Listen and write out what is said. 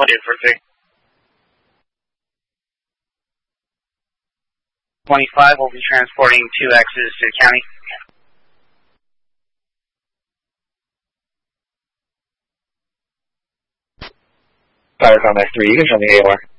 for 3. 25 will be transporting 2 X's to the county. Firacom X3, you can show me AOR.